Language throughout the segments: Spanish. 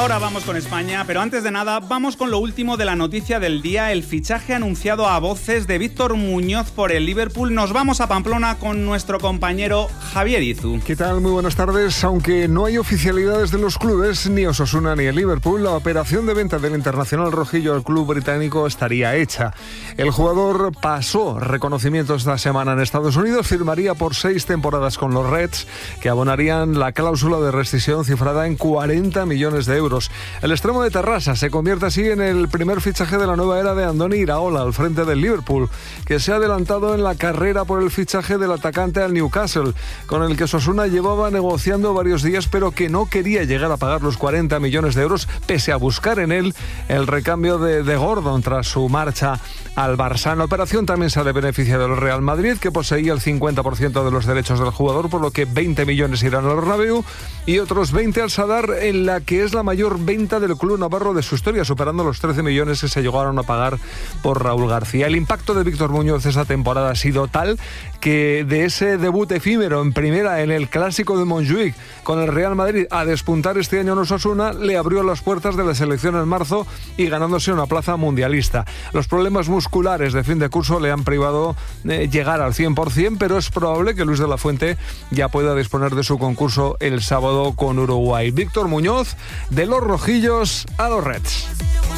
Ahora vamos con España, pero antes de nada, vamos con lo último de la noticia del día, el fichaje anunciado a voces de Víctor Muñoz por el Liverpool. Nos vamos a Pamplona con nuestro compañero Javier Izu. ¿Qué tal? Muy buenas tardes. Aunque no hay oficialidades de los clubes, ni Osasuna ni el Liverpool, la operación de venta del internacional rojillo al club británico estaría hecha. El jugador pasó reconocimiento esta semana en Estados Unidos, firmaría por 6 temporadas con los Reds, que abonarían la cláusula de rescisión cifrada en 40 millones de euros. El extremo de Terrassa se convierte así en el primer fichaje de la nueva era de Andoni Iraola al frente del Liverpool, que se ha adelantado en la carrera por el fichaje del atacante al Newcastle, con el que Osasuna llevaba negociando varios días, pero que no quería llegar a pagar los 40 millones de euros, pese a buscar en él el recambio de Gordon tras su marcha al Barça. En la operación también se ha beneficiado el Real Madrid, que poseía el 50% de los derechos del jugador, por lo que 20 millones irán al Bernabéu y otros 20 al Sadar, en la que es la mayor venta del club navarro de su historia, superando los 13 millones que se llegaron a pagar por Raúl García. El impacto de Víctor Muñoz esta temporada ha sido tal que de ese debut efímero en primera en el clásico de Montjuïc con el Real Madrid a despuntar este año en Osasuna, le abrió las puertas de la selección en marzo y ganándose una plaza mundialista. Los problemas musculares de fin de curso le han privado llegar al 100%, pero es probable que Luis de la Fuente ya pueda disponer de su concurso el sábado con Uruguay. Víctor Muñoz, de los rojillos a los Reds.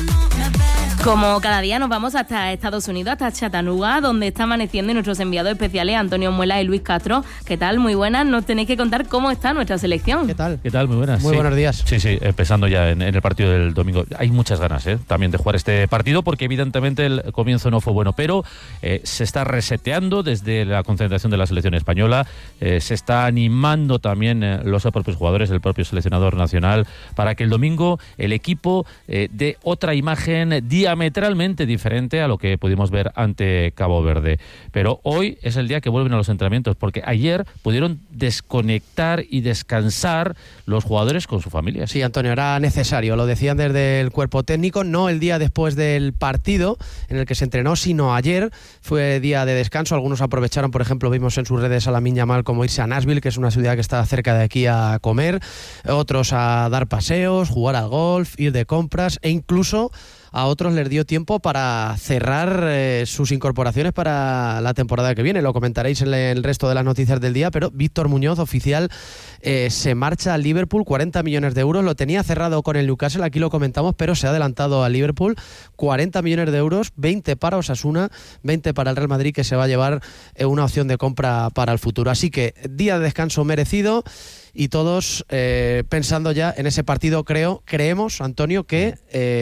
Como cada día nos vamos hasta Estados Unidos, hasta Chattanooga, donde está amaneciendo, y nuestros enviados especiales Antonio Muela y Luis Castro. ¿Qué tal? Muy buenas. Nos tenéis que contar cómo está nuestra selección. ¿Qué tal? ¿Qué tal? Muy buenas. Muy buenos días. Sí, empezando ya en el partido del domingo. Hay muchas ganas también de jugar este partido, porque evidentemente el comienzo no fue bueno, pero se está reseteando desde la concentración de la selección española, se está animando también los propios jugadores, el propio seleccionador nacional, para que el domingo el equipo dé otra imagen diametralmente diferente a lo que pudimos ver ante Cabo Verde. Pero hoy es el día que vuelven a los entrenamientos, porque ayer pudieron desconectar y descansar los jugadores con su familia. Sí, Antonio, era necesario, lo decían desde el cuerpo técnico, no el día después del partido en el que se entrenó, sino ayer fue día de descanso. Algunos aprovecharon, por ejemplo, vimos en sus redes a Lamine Yamal como irse a Nashville, que es una ciudad que está cerca de aquí, a comer, otros a dar paseos, jugar al golf, ir de compras, e incluso a otros les dio tiempo para cerrar sus incorporaciones para la temporada que viene. Lo comentaréis en el resto de las noticias del día, pero Víctor Muñoz, oficial, se marcha al Liverpool, 40 millones de euros. Lo tenía cerrado con el Newcastle, aquí lo comentamos, pero se ha adelantado al Liverpool. 40 millones de euros, 20 para Osasuna, 20 para el Real Madrid, que se va a llevar una opción de compra para el futuro. Así que día de descanso merecido, y todos pensando ya en ese partido. Creemos, Antonio, que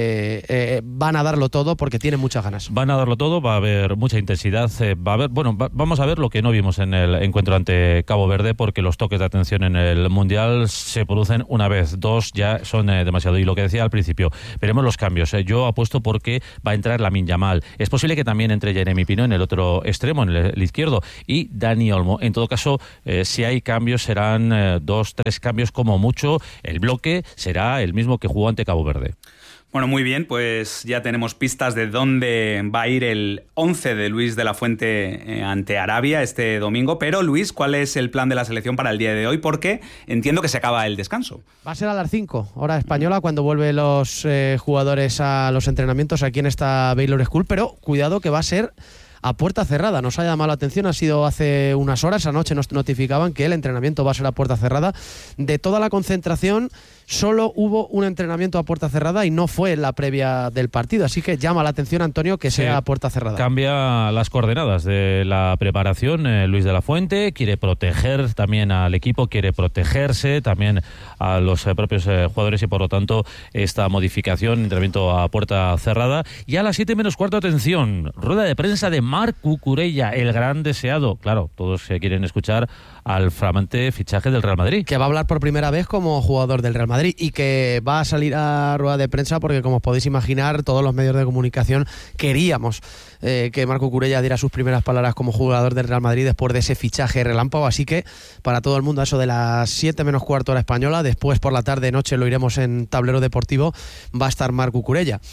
van a darlo todo, porque tienen muchas ganas. Van a darlo todo, va a haber mucha intensidad, vamos a ver lo que no vimos en el encuentro ante Cabo Verde, porque los toques de atención en el Mundial se producen una vez, dos ya son demasiado. Y lo que decía al principio, veremos los cambios. Yo apuesto porque va a entrar Lamine Yamal. Es posible que también entre Jeremy Pino en el otro extremo, en el izquierdo, y Dani Olmo. En todo caso, si hay cambios, serán 2-3 cambios como mucho. El bloque será el mismo que jugó ante Cabo Verde. Bueno, muy bien, pues ya tenemos pistas de dónde va a ir el 11 de Luis de la Fuente ante Arabia este domingo. Pero, Luis, ¿cuál es el plan de la selección para el día de hoy? Porque entiendo que se acaba el descanso. Va a ser a las 5, hora española, cuando vuelven los jugadores a los entrenamientos aquí en esta Baylor School. Pero cuidado, que va a ser a puerta cerrada. Nos ha llamado la atención, ha sido hace unas horas, anoche nos notificaban que el entrenamiento va a ser a puerta cerrada. De toda la concentración, solo hubo un entrenamiento a puerta cerrada, y no fue la previa del partido, así que llama la atención, Antonio, que sea a puerta cerrada. Cambia las coordenadas de la preparación. Luis de la Fuente quiere proteger también al equipo, quiere protegerse también a los propios jugadores, y por lo tanto esta modificación, entrenamiento a puerta cerrada. Y a las 7 menos cuarto, atención, rueda de prensa de Marc Cucurella, el gran deseado. Claro, todos quieren escuchar al flamante fichaje del Real Madrid, que va a hablar por primera vez como jugador del Real Madrid, y que va a salir a rueda de prensa porque, como os podéis imaginar, todos los medios de comunicación queríamos que Marc Cucurella diera sus primeras palabras como jugador del Real Madrid después de ese fichaje relámpago. Así que para todo el mundo, a eso de las 7 menos cuarto hora española, después por la tarde noche lo iremos en Tablero Deportivo, va a estar Marc Cucurella.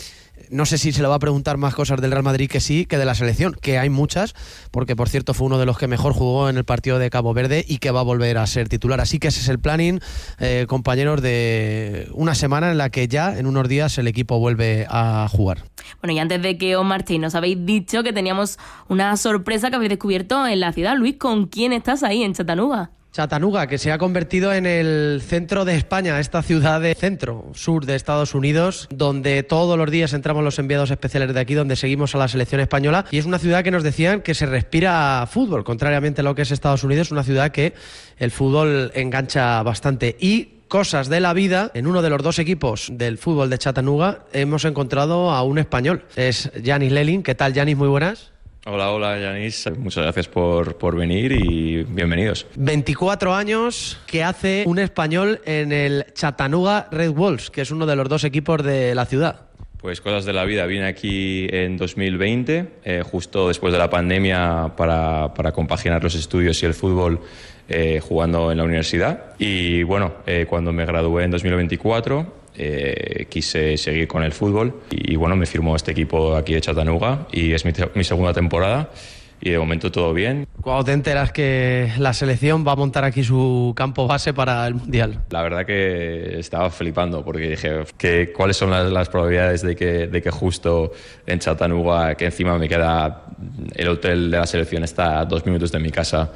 no sé si se le va a preguntar más cosas del Real Madrid que sí, que de la selección, que hay muchas, porque por cierto fue uno de los que mejor jugó en el partido de Cabo Verde y que va a volver a ser titular. Así que ese es el planning, compañeros, de una semana en la que ya en unos días el equipo vuelve a jugar. Bueno, y antes de que os marchéis, nos habéis dicho que teníamos una sorpresa que habéis descubierto en la ciudad. Luis, ¿con quién estás ahí en Chattanooga? Chattanooga, que se ha convertido en el centro de España, esta ciudad de centro, sur de Estados Unidos, donde todos los días entramos los enviados especiales de aquí, donde seguimos a la selección española, y es una ciudad que nos decían que se respira fútbol, contrariamente a lo que es Estados Unidos, una ciudad que el fútbol engancha bastante. Y cosas de la vida, en uno de los dos equipos del fútbol de Chattanooga hemos encontrado a un español, es Yanis Lelin. ¿Qué tal, Yanis? Muy buenas. Hola, Yanis. Muchas gracias por venir y bienvenidos. 24 años que hace un español en el Chattanooga Red Wolves, que es uno de los dos equipos de la ciudad. Pues cosas de la vida. Vine aquí en 2020, justo después de la pandemia, para compaginar los estudios y el fútbol, jugando en la universidad. Y bueno, cuando me gradué en 2024... quise seguir con el fútbol y bueno, me firmó este equipo aquí de Chattanooga y es mi segunda temporada y de momento todo bien. ¿Cuándo te enteras que la selección va a montar aquí su campo base para el Mundial? La verdad que estaba flipando porque dije cuáles son las probabilidades de que justo en Chattanooga, que encima me queda el hotel de la selección, está a 2 minutos de mi casa.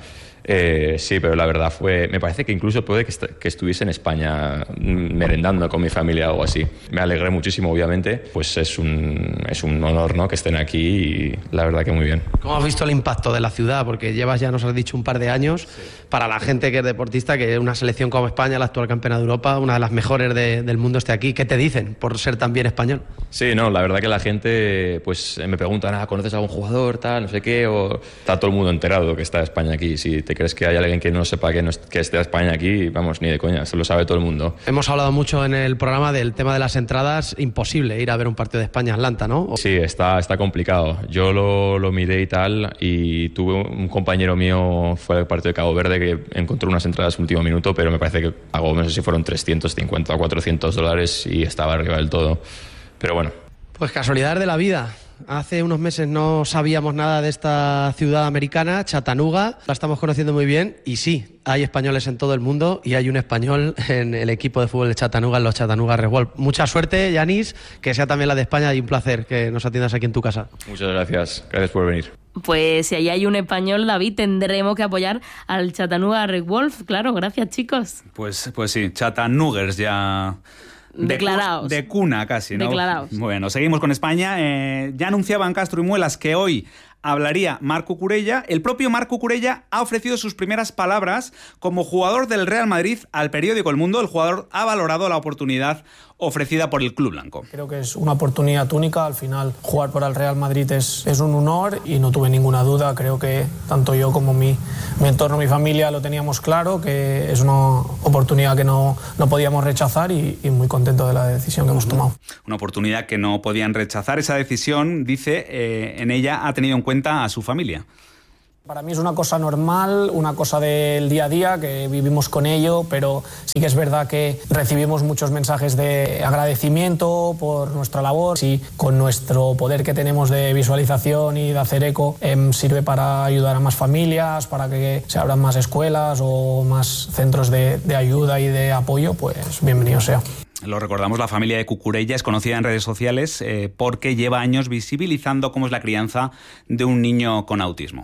Sí, pero la verdad me parece que incluso puede que estuviese en España merendando con mi familia o algo así. Me alegré muchísimo, obviamente, pues es un honor, ¿no?, que estén aquí y la verdad que muy bien. ¿Cómo has visto el impacto de la ciudad? Porque llevas, ya nos has dicho, un par de años. Para la gente que es deportista, que una selección como España, la actual campeona de Europa, una de las mejores del mundo, esté aquí. ¿Qué te dicen por ser tan bien español? Sí, no, la verdad que la gente pues me pregunta, ¿conoces a algún jugador, tal, no sé qué? O está todo el mundo enterado que está España aquí. Si te crees que hay alguien que no sepa que esté España aquí, vamos, ni de coña, se lo sabe todo el mundo. Hemos hablado mucho en el programa del tema de las entradas. Imposible ir a ver un partido de España-Atlanta, ¿no? Sí, está complicado. Yo lo miré y tal, y tuve un compañero mío, fue al partido de Cabo Verde, que encontró unas entradas último minuto, pero me parece que pagó, no sé si fueron $350 o $400 y estaba arriba del todo. Pero bueno. Pues casualidades de la vida. Hace unos meses no sabíamos nada de esta ciudad americana, Chattanooga. La estamos conociendo muy bien y sí, hay españoles en todo el mundo y hay un español en el equipo de fútbol de Chattanooga, en los Chattanooga Red Wolves. Mucha suerte, Yanis, que sea también la de España, y un placer que nos atiendas aquí en tu casa. Muchas gracias por venir. Pues si ahí hay un español, David, tendremos que apoyar al Chattanooga Red Wolves. Claro, gracias, chicos. Pues sí, Chattanoogas ya... Declarados. De cuna casi, ¿no? Declarados. Bueno, seguimos con España. Ya anunciaban Castro y Muelas que hoy hablaría Marc Cucurella. El propio Marc Cucurella ha ofrecido sus primeras palabras como jugador del Real Madrid al periódico El Mundo. El jugador ha valorado la oportunidad ofrecida por el club blanco. Creo que es una oportunidad única. Al final, jugar por el Real Madrid es un honor y no tuve ninguna duda. Creo que tanto yo como mi entorno, mi familia, lo teníamos claro, que es una oportunidad que no podíamos rechazar y muy contento de la decisión que hemos tomado. Una oportunidad que no podían rechazar. Esa decisión, dice, en ella ha tenido en cuenta a su familia. Para mí es una cosa normal, una cosa del día a día, que vivimos con ello, pero sí que es verdad que recibimos muchos mensajes de agradecimiento por nuestra labor. Sí, con nuestro poder que tenemos de visualización y de hacer eco, sirve para ayudar a más familias, para que se abran más escuelas o más centros de ayuda y de apoyo, pues bienvenido sea. Lo recordamos, la familia de Cucurella es conocida en redes sociales porque lleva años visibilizando cómo es la crianza de un niño con autismo.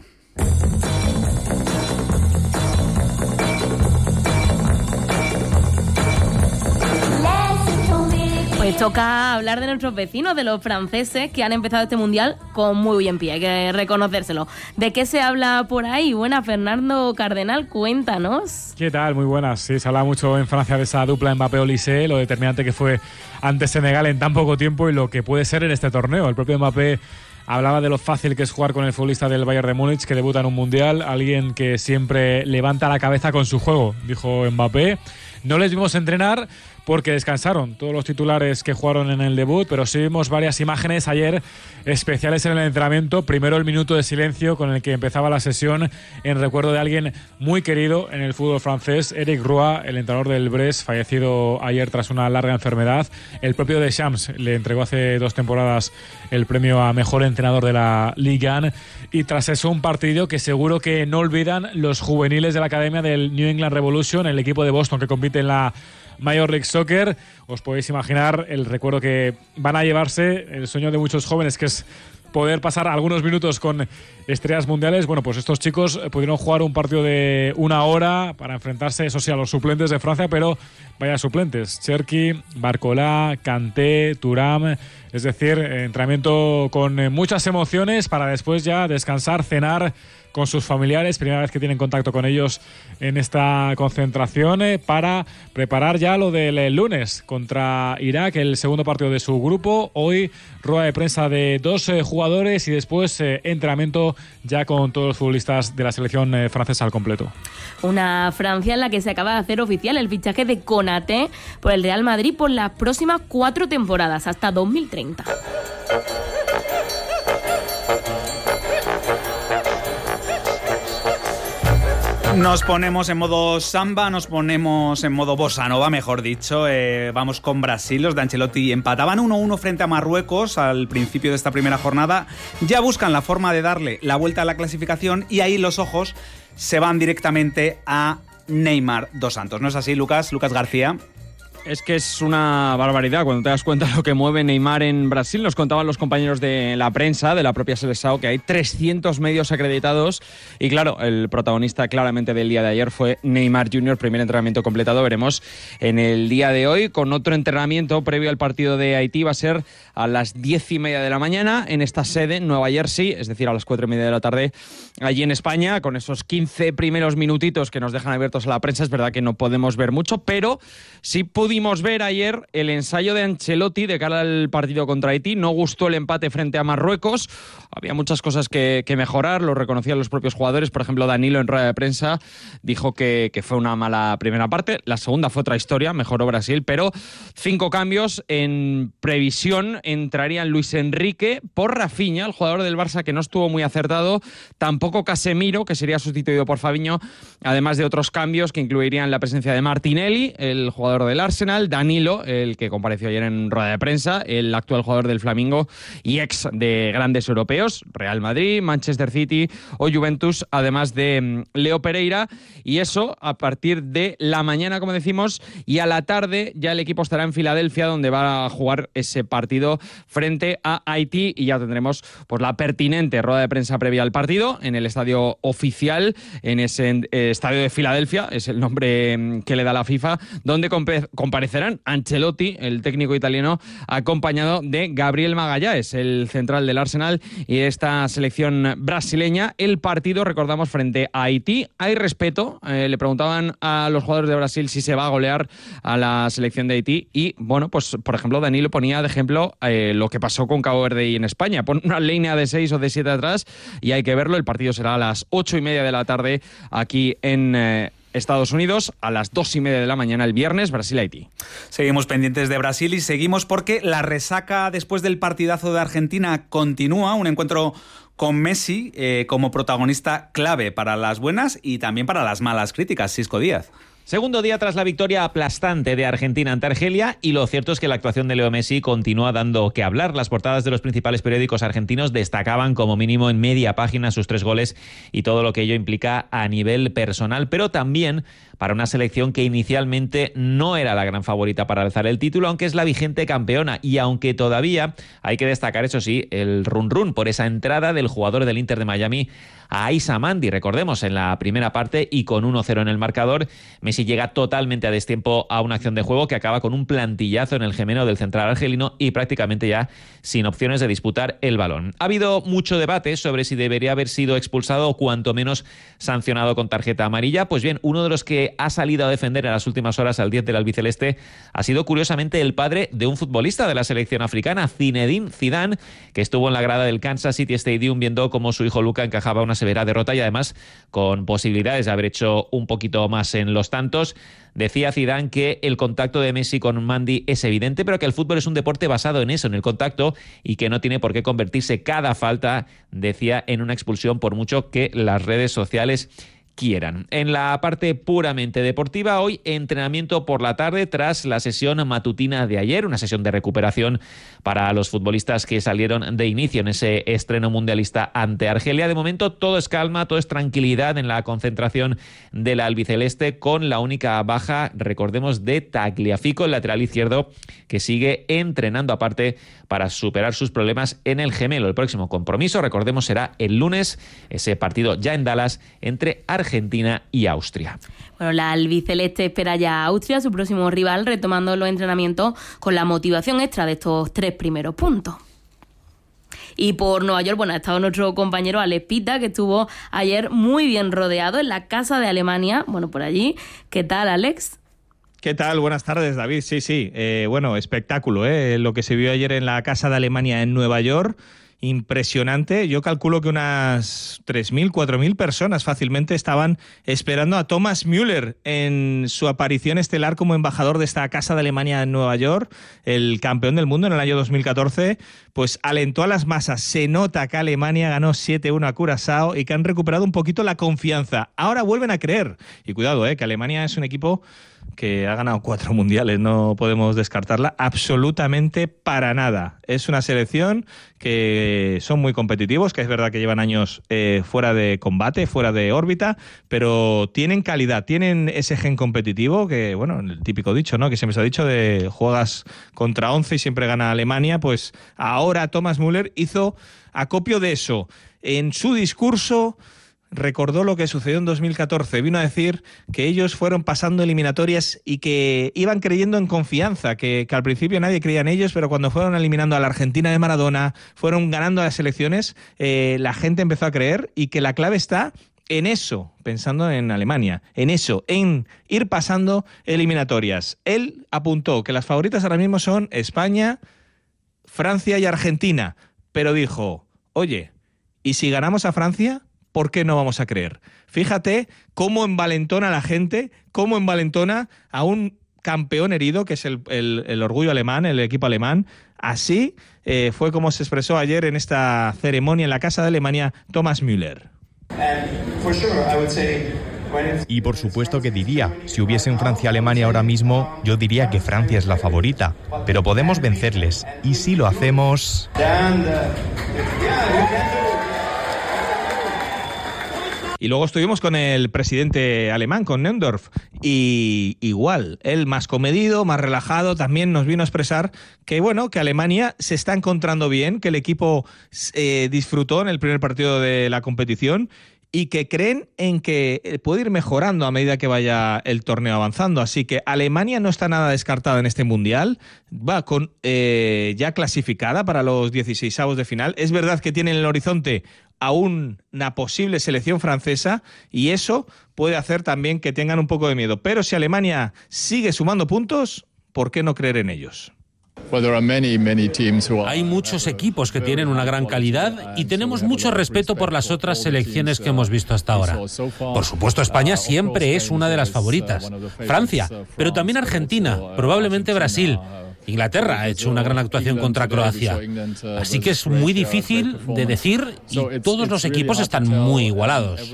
Pues toca hablar de nuestros vecinos, de los franceses, que han empezado este mundial con muy buen pie, hay que reconocérselo. ¿De qué se habla por ahí? Buenas, Fernando Cardenal, cuéntanos. ¿Qué tal? Muy buenas. Sí, se habla mucho en Francia de esa dupla Mbappé-Olise, lo determinante que fue ante Senegal en tan poco tiempo y lo que puede ser en este torneo. El propio Mbappé hablaba de lo fácil que es jugar con el futbolista del Bayern de Múnich, que debuta en un mundial, alguien que siempre levanta la cabeza con su juego, dijo Mbappé. No les vimos entrenar, porque descansaron todos los titulares que jugaron en el debut, pero sí vimos varias imágenes ayer especiales en el entrenamiento. Primero el minuto de silencio con el que empezaba la sesión en recuerdo de alguien muy querido en el fútbol francés, Eric Roy, el entrenador del Brest, fallecido ayer tras una larga enfermedad. El propio Deschamps le entregó hace 2 temporadas el premio a mejor entrenador de la Ligue 1, y tras eso un partido que seguro que no olvidan los juveniles de la academia del New England Revolution, el equipo de Boston que compite en la Major League Soccer. Os podéis imaginar el recuerdo que van a llevarse, el sueño de muchos jóvenes, que es poder pasar algunos minutos con estrellas mundiales. Bueno, pues estos chicos pudieron jugar un partido de 1 hora para enfrentarse, eso sí, a los suplentes de Francia, pero vaya suplentes: Cherki, Barcola, Kanté, Thuram. Es decir, entrenamiento con muchas emociones para después ya descansar, cenar con sus familiares, primera vez que tienen contacto con ellos en esta concentración, para preparar ya lo del lunes contra Irak, el segundo partido de su grupo. Hoy rueda de prensa de 2 jugadores y después entrenamiento ya con todos los futbolistas de la selección francesa al completo. Una Francia en la que se acaba de hacer oficial el fichaje de Konaté por el Real Madrid por las próximas 4 temporadas, hasta 2030. Nos ponemos en modo samba, nos ponemos en modo bossa nova, mejor dicho. Vamos con Brasil. Los de Ancelotti empataban 1-1 frente a Marruecos al principio de esta primera jornada. Ya buscan la forma de darle la vuelta a la clasificación y ahí los ojos se van directamente a Neymar dos Santos. ¿No es así, Lucas García? Es que es una barbaridad cuando te das cuenta de lo que mueve Neymar en Brasil. Nos contaban los compañeros de la prensa, de la propia Seleção, que hay 300 medios acreditados. Y claro, el protagonista claramente del día de ayer fue Neymar Jr., primer entrenamiento completado. Veremos en el día de hoy, con otro entrenamiento previo al partido de Haití. Va a ser a las 10:30 de la mañana en esta sede, en Nueva Jersey, es decir, a las 4:30 de la tarde allí en España, con esos 15 primeros minutitos que nos dejan abiertos a la prensa. Es verdad que no podemos ver mucho, pero sí pudimos ver ayer el ensayo de Ancelotti de cara al partido contra Haití. No gustó el empate frente a Marruecos. Había muchas cosas que mejorar, lo reconocían los propios jugadores. Por ejemplo, Danilo en rueda de prensa dijo que fue una mala primera parte. La segunda fue otra historia, mejoró Brasil, pero 5 cambios. En previsión entrarían Luis Enrique por Rafinha, el jugador del Barça, que no estuvo muy acertado. Tampoco Casemiro, que sería sustituido por Fabinho, además de otros cambios que incluirían la presencia de Martinelli, el jugador del Arsenal, Danilo, el que compareció ayer en rueda de prensa, el actual jugador del Flamengo y ex de grandes europeos, Real Madrid, Manchester City o Juventus, además de Leo Pereira. Y eso a partir de la mañana, como decimos, y a la tarde ya el equipo estará en Filadelfia, donde va a jugar ese partido frente a Haití, y ya tendremos pues la pertinente rueda de prensa previa al partido en el estadio oficial, en ese estadio de Filadelfia, es el nombre que le da la FIFA, donde comparecerán Ancelotti, el técnico italiano, acompañado de Gabriel Magalhães, el central del Arsenal y esta selección brasileña. El partido, recordamos, frente a Haití. Hay respeto. Le preguntaban a los jugadores de Brasil si se va a golear a la selección de Haití y, bueno, pues por ejemplo, Danilo ponía de ejemplo lo que pasó con Cabo Verde y en España. Pon una línea de 6 o de 7 atrás y hay que verlo. El partido será a las 8:30 de la tarde aquí en Estados Unidos, a las 2:30 de la mañana el viernes, Brasil-Haití. Seguimos pendientes de Brasil y seguimos porque la resaca después del partidazo de Argentina continúa. Un encuentro con Messi como protagonista clave para las buenas y también para las malas críticas. Sisco Díaz. Segundo día tras la victoria aplastante de Argentina ante Argelia, y lo cierto es que la actuación de Leo Messi continúa dando que hablar. Las portadas de los principales periódicos argentinos destacaban como mínimo en media página sus 3 goles y todo lo que ello implica a nivel personal, pero también para una selección que inicialmente no era la gran favorita para alzar el título, aunque es la vigente campeona, y aunque todavía hay que destacar, eso sí, el run por esa entrada del jugador del Inter de Miami a Aissa Mandi, recordemos, en la primera parte, y con 1-0 en el marcador, Messi llega totalmente a destiempo a una acción de juego que acaba con un plantillazo en el gemelo del central argelino y prácticamente ya sin opciones de disputar el balón. Ha habido mucho debate sobre si debería haber sido expulsado o cuanto menos sancionado con tarjeta amarilla. Pues bien, uno de los que ha salido a defender en las últimas horas al 10 del albiceleste ha sido curiosamente el padre de un futbolista de la selección africana, Zinedine Zidane, que estuvo en la grada del Kansas City Stadium viendo cómo su hijo Luka encajaba una severa derrota y además con posibilidades de haber hecho un poquito más en los tantos. Decía Zidane que el contacto de Messi con Mandy es evidente, pero que el fútbol es un deporte basado en eso, en el contacto, y que no tiene por qué convertirse cada falta, decía, en una expulsión, por mucho que las redes sociales quieran. En la parte puramente deportiva, hoy entrenamiento por la tarde tras la sesión matutina de ayer, una sesión de recuperación para los futbolistas que salieron de inicio en ese estreno mundialista ante Argelia. De momento todo es calma, todo es tranquilidad en la concentración del albiceleste, con la única baja, recordemos, de Tagliafico, el lateral izquierdo, que sigue entrenando aparte para superar sus problemas en el gemelo. El próximo compromiso, recordemos, será el lunes, ese partido ya en Dallas entre Argentina y Austria. Bueno, la albiceleste espera ya a Austria, su próximo rival, retomando los entrenamientos con la motivación extra de estos 3 primeros puntos. Y por Nueva York, bueno, ha estado nuestro compañero Alex Pita, que estuvo ayer muy bien rodeado en la Casa de Alemania, bueno, por allí. ¿Qué tal, Alex? ¿Qué tal? Buenas tardes, David. Sí. Bueno, espectáculo, lo que se vio ayer en la Casa de Alemania en Nueva York. Impresionante. Yo calculo que unas 3.000, 4.000 personas fácilmente estaban esperando a Thomas Müller en su aparición estelar como embajador de esta Casa de Alemania en Nueva York. El campeón del mundo en el año 2014, pues alentó a las masas. Se nota que Alemania ganó 7-1 a Curazao y que han recuperado un poquito la confianza. Ahora vuelven a creer. Y cuidado, que Alemania es un equipo que ha ganado 4 mundiales, no podemos descartarla absolutamente para nada. Es una selección que son muy competitivos, que es verdad que llevan años fuera de combate, fuera de órbita, pero tienen calidad, tienen ese gen competitivo que, bueno, el típico dicho, ¿no?, que siempre se ha dicho de juegas contra 11 y siempre gana Alemania. Pues ahora Thomas Müller hizo acopio de eso. En su discurso recordó lo que sucedió en 2014. Vino a decir que ellos fueron pasando eliminatorias y que iban creyendo en confianza, que al principio nadie creía en ellos, pero cuando fueron eliminando a la Argentina de Maradona, fueron ganando a las elecciones, la gente empezó a creer, y que la clave está en eso, pensando en Alemania, en eso, en ir pasando eliminatorias. Él apuntó que las favoritas ahora mismo son España, Francia y Argentina, pero dijo, oye, ¿y si ganamos a Francia? ¿Por qué no vamos a creer? Fíjate cómo envalentona a la gente, cómo envalentona a un campeón herido, que es el orgullo alemán, el equipo alemán. Así fue como se expresó ayer en esta ceremonia en la Casa de Alemania Thomas Müller. Y por supuesto que diría, si hubiese un Francia-Alemania ahora mismo, yo diría que Francia es la favorita, pero podemos vencerles, y si lo hacemos... Y luego estuvimos con el presidente alemán, con Neundorf, y igual, él más comedido, más relajado, también nos vino a expresar que, bueno, que Alemania se está encontrando bien, que el equipo disfrutó en el primer partido de la competición y que creen en que puede ir mejorando a medida que vaya el torneo avanzando. Así que Alemania no está nada descartada en este Mundial, va con ya clasificada para los 16avos de final. Es verdad que tiene en el horizonte a una posible selección francesa, y eso puede hacer también que tengan un poco de miedo. Pero si Alemania sigue sumando puntos, ¿por qué no creer en ellos? Hay muchos equipos que tienen una gran calidad y tenemos mucho respeto por las otras selecciones que hemos visto hasta ahora. Por supuesto, España siempre es una de las favoritas. Francia, pero también Argentina, probablemente Brasil. Inglaterra ha hecho una gran actuación contra Croacia. Así que es muy difícil de decir, y todos los equipos están muy igualados.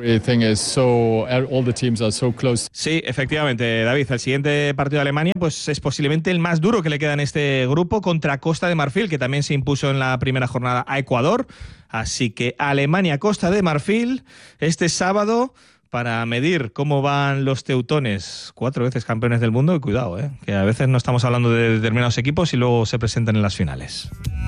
Sí, efectivamente, David. El siguiente partido de Alemania pues es posiblemente el más duro que le queda en este grupo, contra Costa de Marfil, que también se impuso en la primera jornada a Ecuador. Así que Alemania-Costa de Marfil este sábado, para medir cómo van los teutones, 4 veces campeones del mundo. Y cuidado, que a veces no estamos hablando de determinados equipos y luego se presentan en las finales.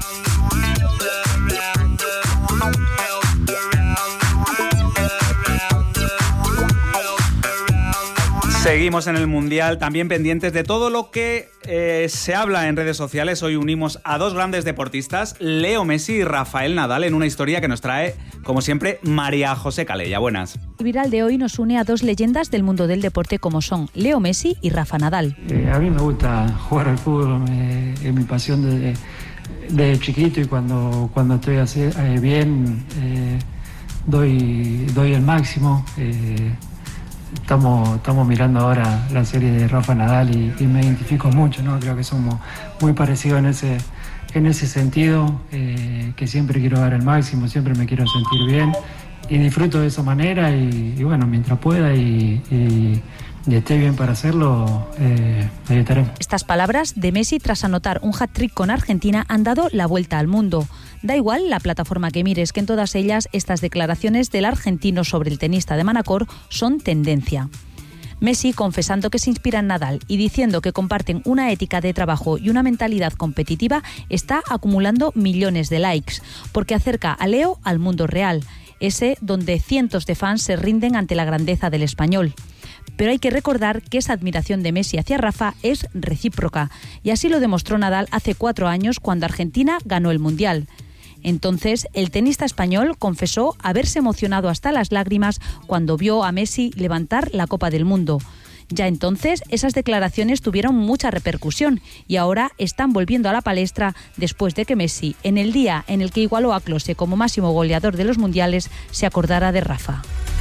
Seguimos en el Mundial, también pendientes de todo lo que se habla en redes sociales. Hoy unimos a 2 grandes deportistas, Leo Messi y Rafael Nadal, en una historia que nos trae, como siempre, María José Calella. Buenas. El viral de hoy nos une a 2 leyendas del mundo del deporte como son Leo Messi y Rafa Nadal. A mí me gusta jugar al fútbol, es mi pasión desde chiquito, y cuando estoy bien doy el máximo. Estamos mirando ahora la serie de Rafa Nadal y me identifico mucho, ¿no? Creo que somos muy parecidos en ese sentido, que siempre quiero dar el máximo, siempre me quiero sentir bien y disfruto de esa manera y bueno, mientras pueda y esté bien para hacerlo, ahí estaremos. Estas palabras de Messi tras anotar un hat-trick con Argentina han dado la vuelta al mundo. Da igual la plataforma que mires, que en todas ellas estas declaraciones del argentino sobre el tenista de Manacor son tendencia. Messi confesando que se inspira en Nadal y diciendo que comparten una ética de trabajo y una mentalidad competitiva está acumulando millones de likes, porque acerca a Leo al mundo real, ese donde cientos de fans se rinden ante la grandeza del español. Pero hay que recordar que esa admiración de Messi hacia Rafa es recíproca, y así lo demostró Nadal hace 4 años cuando Argentina ganó el Mundial. Entonces, el tenista español confesó haberse emocionado hasta las lágrimas cuando vio a Messi levantar la Copa del Mundo. Ya entonces, esas declaraciones tuvieron mucha repercusión y ahora están volviendo a la palestra después de que Messi, en el día en el que igualó a Klose como máximo goleador de los mundiales, se acordara de Rafa.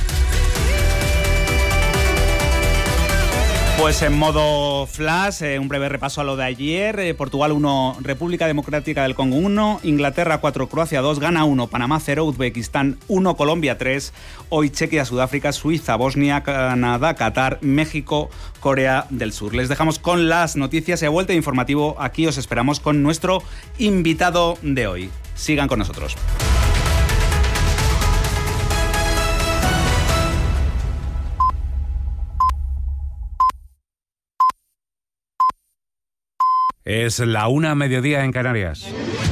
Pues en modo flash, un breve repaso a lo de ayer. Portugal 1, República Democrática del Congo 1, Inglaterra 4, Croacia 2, Ghana 1, Panamá 0, Uzbekistán 1, Colombia 3, hoy Chequia, Sudáfrica, Suiza, Bosnia, Canadá, Qatar, México, Corea del Sur. Les dejamos con las noticias y a vuelta de informativo. Aquí os esperamos con nuestro invitado de hoy. Sigan con nosotros. Es la 1:00 mediodía en Canarias.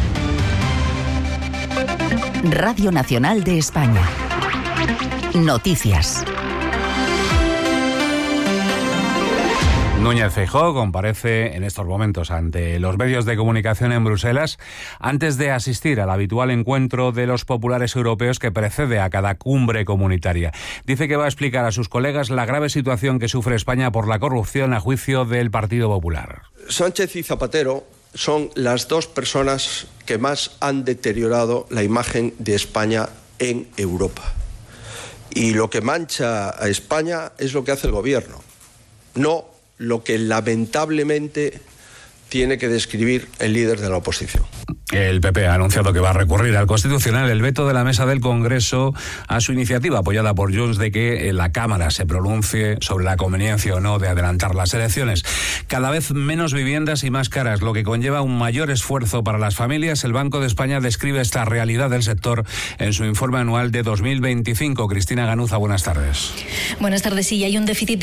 Radio Nacional de España. Noticias. Núñez Feijóo comparece en estos momentos ante los medios de comunicación en Bruselas antes de asistir al habitual encuentro de los populares europeos que precede a cada cumbre comunitaria. Dice que va a explicar a sus colegas la grave situación que sufre España por la corrupción a juicio del Partido Popular. Sánchez y Zapatero son las dos personas que más han deteriorado la imagen de España en Europa. Y lo que mancha a España es lo que hace el gobierno, no lo que lamentablemente tiene que describir el líder de la oposición. El PP ha anunciado que va a recurrir al Constitucional el veto de la mesa del Congreso a su iniciativa apoyada por Junts de que la Cámara se pronuncie sobre la conveniencia o no de adelantar las elecciones. Cada vez menos viviendas y más caras, lo que conlleva un mayor esfuerzo para las familias. El Banco de España describe esta realidad del sector en su informe anual de 2025. Cristina Ganuza, buenas tardes. Buenas tardes. Sí, hay un déficit de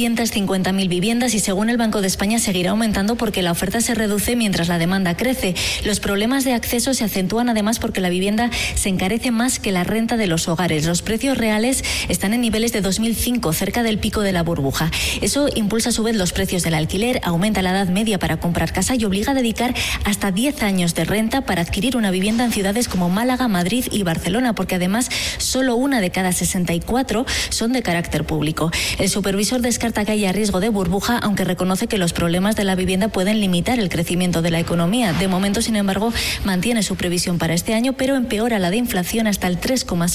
750.000 viviendas y según el Banco de España seguirá aumentando porque la oferta se reduce mientras la demanda crece. Los problemas de acceso se acentúan además porque la vivienda se encarece más que la renta de los hogares. Los precios reales están en niveles de 2005, cerca del pico de la burbuja. Eso impulsa a su vez los precios del alquiler, aumenta la edad media para comprar casa y obliga a dedicar hasta 10 años de renta para adquirir una vivienda en ciudades como Málaga, Madrid y Barcelona, porque además solo 1 de cada 64 son de carácter público. El supervisor descarta que haya riesgo de burbuja, aunque reconoce que los problemas de la vivienda pueden limitar el crecimiento de la economía. De momento, sin embargo, mantiene su previsión para este año, pero empeora la de inflación hasta el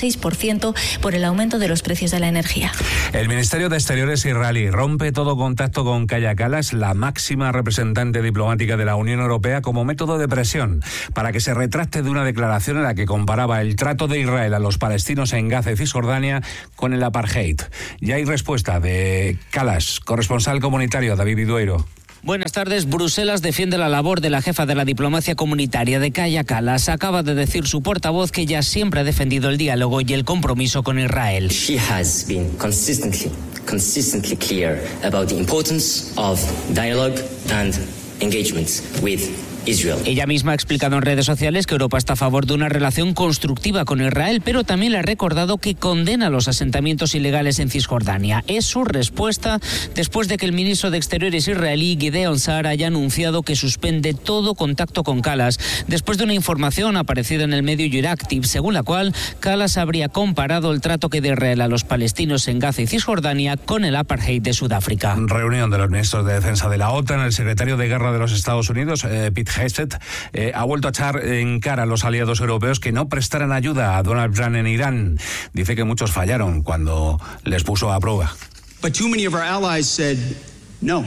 3,6% por el aumento de los precios de la energía. El Ministerio de Exteriores israelí rompe todo contacto con Kaja Kallas, la máxima representante diplomática de la Unión Europea, como método de presión para que se retracte de una declaración en la que comparaba el trato de Israel a los palestinos en Gaza y Cisjordania con el apartheid. Ya hay respuesta de Kallas, corresponsal comunitario David Vidueiro. Buenas tardes. Bruselas defiende la labor de la jefa de la diplomacia comunitaria de Kaja Kallas. Acaba de decir su portavoz que ella siempre ha defendido el diálogo y el compromiso con Israel. She has been consistently clear about the importance of dialogue and engagement with Israel. Ella misma ha explicado en redes sociales que Europa está a favor de una relación constructiva con Israel, pero también le ha recordado que condena los asentamientos ilegales en Cisjordania. Es su respuesta después de que el ministro de Exteriores israelí, Gideon Saar, haya anunciado que suspende todo contacto con Kallas, después de una información aparecida en el medio Euractiv, según la cual Kallas habría comparado el trato que da Israel a los palestinos en Gaza y Cisjordania con el apartheid de Sudáfrica. Reunión de los ministros de Defensa de la OTAN. El secretario de Guerra de los Estados Unidos, Pete Hesed, ha vuelto a echar en cara a los aliados europeos que no prestaran ayuda a Donald Trump en Irán. Dice que muchos fallaron cuando les puso a prueba. But too many of our allies said no.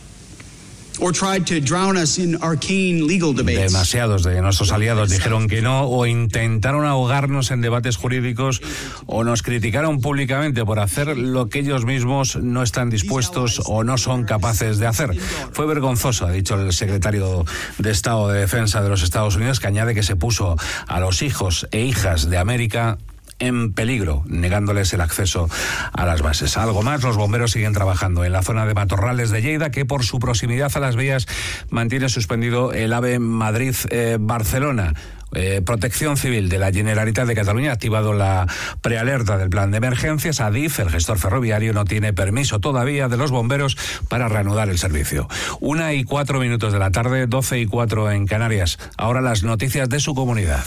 Or tried to drown us in arcane legal debates. Demasiados de nuestros aliados dijeron que no, o intentaron ahogarnos en debates jurídicos, o nos criticaron públicamente por hacer lo que ellos mismos no están dispuestos o no son capaces de hacer. Fue vergonzoso, ha dicho el secretario de Estado de Defensa de los Estados Unidos, que añade que se puso a los hijos e hijas de América en peligro, negándoles el acceso a las bases. Algo más, los bomberos siguen trabajando en la zona de Matorrales de Lleida, que por su proximidad a las vías mantiene suspendido el AVE Madrid-Barcelona. Protección Civil de la Generalitat de Cataluña ha activado la prealerta del plan de emergencias. Adif, el gestor ferroviario, no tiene permiso todavía de los bomberos para reanudar el servicio. 1:04 de la tarde, 12:04 en Canarias. Ahora las noticias de su comunidad.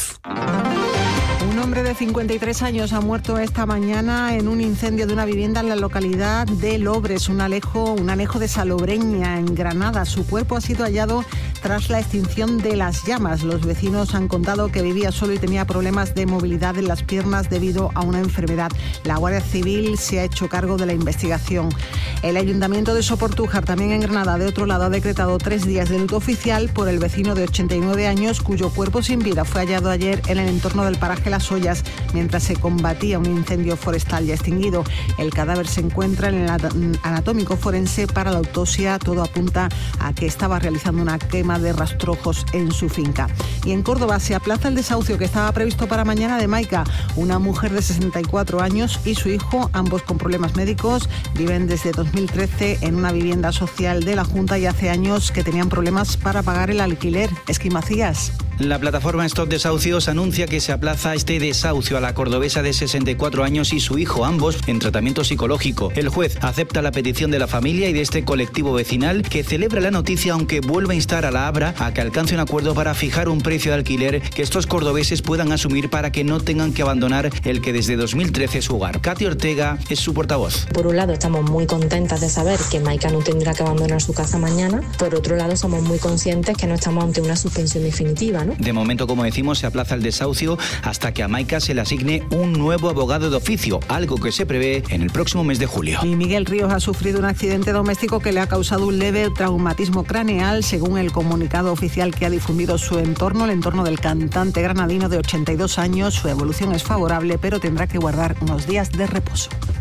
Un hombre de 53 años ha muerto esta mañana en un incendio de una vivienda en la localidad de Lobres, un anejo de Salobreña, en Granada. Su cuerpo ha sido hallado tras la extinción de las llamas. Los vecinos han contado que vivía solo y tenía problemas de movilidad en las piernas debido a una enfermedad. La Guardia Civil se ha hecho cargo de la investigación. El Ayuntamiento de Soportújar, también en Granada, de otro lado, ha decretado 3 días de luto oficial por el vecino de 89 años cuyo cuerpo sin vida fue hallado ayer en el entorno del paraje Las Ollas mientras se combatía un incendio forestal ya extinguido. El cadáver se encuentra en el anatómico forense para la autopsia. Todo apunta a que estaba realizando una quema de rastrojos en su finca. Y en Córdoba se aplaza el desahucio que estaba previsto para mañana de Maica. Una mujer de 64 años y su hijo, ambos con problemas médicos, viven desde 2013 en una vivienda social de la Junta y hace años que tenían problemas para pagar el alquiler. Esqui Macías. La plataforma Stop Desahucios anuncia que se aplaza este desahucio a la cordobesa de 64 años y su hijo, ambos en tratamiento psicológico. El juez acepta la petición de la familia y de este colectivo vecinal, que celebra la noticia, aunque vuelve a instar a la Abra a que alcance un acuerdo para fijar un precio de alquiler que estos cordobeses puedan asumir para que no tengan que abandonar el que desde 2013 es su hogar. Katy Ortega es su portavoz. Por un lado, estamos muy contentas de saber que Maica no tendrá que abandonar su casa mañana. Por otro lado, somos muy conscientes que no estamos ante una suspensión definitiva, ¿no? De momento, como decimos, se aplaza el desahucio hasta que a Maica se le asigne un nuevo abogado de oficio, algo que se prevé en el próximo mes de julio. Y Miguel Ríos ha sufrido un accidente doméstico que le ha causado un leve traumatismo craneal, según el comunicado oficial que ha difundido su entorno, el entorno del cantante granadino de 82 años. Su evolución es favorable, pero tendrá que guardar unos días de reposo.